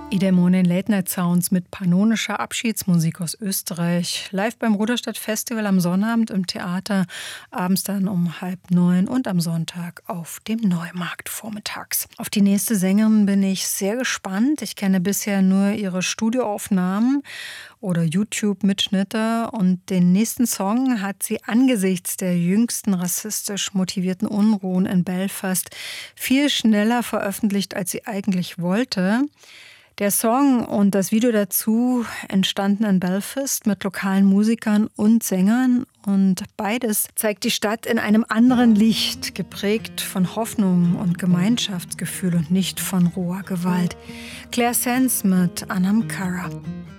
Idemone Late Night Sounds mit pannonischer Abschiedsmusik aus Österreich. Live beim Ruderstadt Festival am Sonnabend im Theater, abends dann um 8:30 und am Sonntag auf dem Neumarkt vormittags. Auf die nächste Sängerin bin ich sehr gespannt. Ich kenne bisher nur ihre Studioaufnahmen oder YouTube-Mitschnitte und den nächsten Song hat sie angesichts der jüngsten rassistisch motivierten Unruhen in Belfast viel schneller veröffentlicht, als sie eigentlich wollte. Der Song und das Video dazu entstanden in Belfast mit lokalen Musikern und Sängern und beides zeigt die Stadt in einem anderen Licht, geprägt von Hoffnung und Gemeinschaftsgefühl und nicht von roher Gewalt. Claire Sands mit Anam Cara.